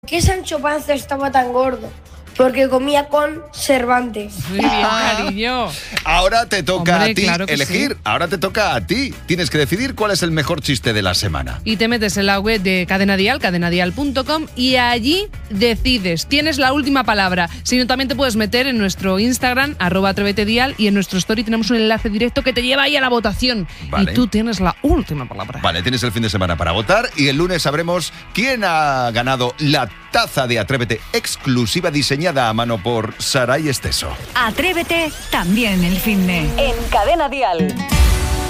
qué Sancho Panza estaba tan gordo? Porque comía con Cervantes. Muy bien, cariño. Ahora te toca Hombre, a ti claro que elegir. sí. Ahora te toca a ti. Tienes que decidir cuál es el mejor chiste de la semana. Y te metes en la web de Cadena Dial, cadenadial.com, y allí decides. Tienes la última palabra. Si no, también te puedes meter en nuestro Instagram, @atrévetedial, y en nuestro story tenemos un enlace directo que te lleva ahí a la votación. Vale. Y tú tienes la última palabra. Vale, tienes el fin de semana para votar y el lunes sabremos quién ha ganado la taza de Atrévete exclusiva diseñada a mano por Saray Esteso. Atrévete también el finde. En Cadena Dial.